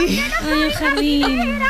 Ay, el jardín.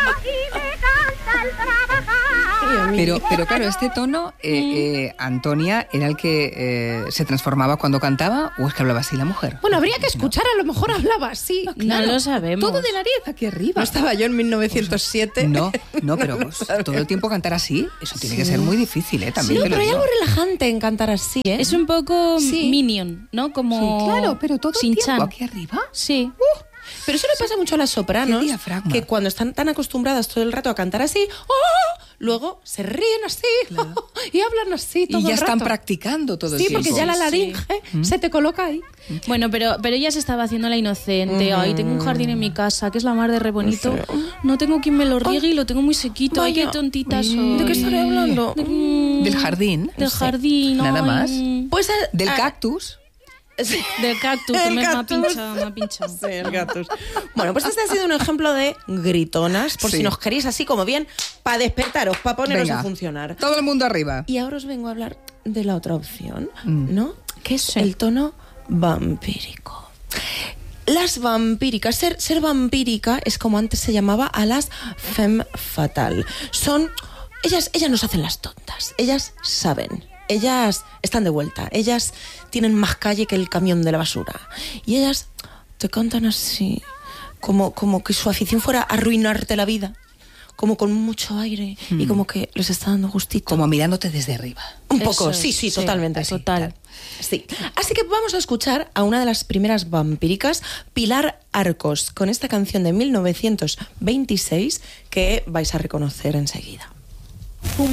Pero claro, este tono, Antonia, ¿era el que se transformaba cuando cantaba o es que hablaba así la mujer? Bueno, habría que escuchar, a lo mejor hablaba así. No lo sabemos. Todo de nariz aquí arriba. ¿No estaba yo en 1907? No, pero todo el tiempo cantar así, eso tiene que ser muy difícil, también Sí, te lo pero hay digo. algo relajante en cantar así, ¿eh? Es un poco Sí. Minion, ¿no? Como Sí, claro, pero todo el tiempo Shin-chan. aquí arriba. Sí. Pero eso le pasa mucho a las sopranos, Qué diafragma. que cuando están tan acostumbradas todo el rato a cantar así, ¡oh! Luego se ríen así y hablan así todo Y ya el están rato. practicando todo el Sí, tiempo. porque ya la Sí. laringe se te coloca ahí. Bueno, pero ella se estaba haciendo la inocente. Ay, tengo un jardín en mi casa que es la mar de re bonito. No tengo quien me lo riegue y lo tengo muy sequito. Ay, qué Vaya. tontita soy. ¿De qué estaré hablando? Del jardín. Del jardín. Nada ay. más. Pues Del cactus. Del cactus, que El me ha cactus. pinchado. Sí, el cactus. Bueno, pues este ha sido un ejemplo de gritonas, por Sí. si nos queréis así como bien, para despertaros, para poneros Venga, a funcionar. Todo el mundo arriba. Y ahora os vengo a hablar de la otra opción, ¿no? Que es el tono vampírico. Las vampíricas, ser vampírica es como antes se llamaba a las femme fatale. Ellas nos hacen las tontas, ellas saben. Ellas están de vuelta, ellas tienen más calle que el camión de la basura. Y ellas te cantan así, como que su afición fuera arruinarte la vida, como con mucho aire y como que les está dando gustito. Como mirándote desde arriba. Un poco, Eso sí, es, sí, sí, totalmente. total. Sí. Así que vamos a escuchar a una de las primeras vampíricas, Pilar Arcos, con esta canción de 1926 que vais a reconocer enseguida.